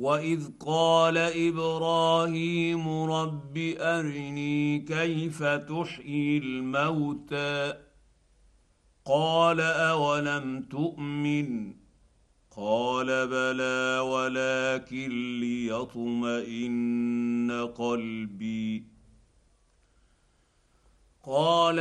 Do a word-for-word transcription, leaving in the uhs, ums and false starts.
واذ قال ابراهيم رب ارني كيف تحيي الموتى قال اولم تؤمن قال بلى ولكن ليطمئن قلبي قال